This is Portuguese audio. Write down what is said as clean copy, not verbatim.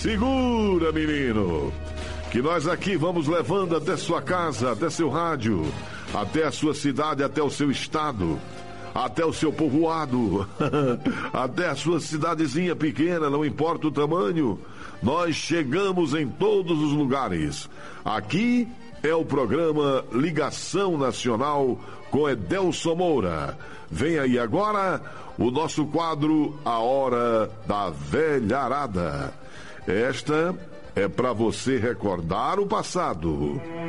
Segura, menino, que nós aqui vamos levando até sua casa, até seu rádio, até a sua cidade, até o seu estado, até o seu povoado, até a sua cidadezinha pequena, não importa o tamanho, nós chegamos em todos os lugares. Aqui é o programa Ligação Nacional com Edelson Moura. Vem aí agora o nosso quadro A Hora da Velharada. Esta é para você recordar o passado.